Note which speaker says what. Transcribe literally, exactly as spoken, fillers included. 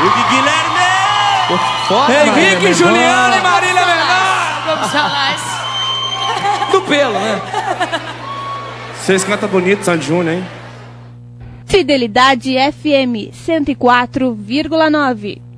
Speaker 1: Henrique Guilherme!
Speaker 2: Tô foda,
Speaker 3: Henrique, Juliana e Marília Mendonça!
Speaker 4: Profissionais.
Speaker 3: Do pelo, né?
Speaker 1: Vocês cantam bonito, Sandy Júnior, hein?
Speaker 5: Fidelidade F M cento e quatro vírgula nove.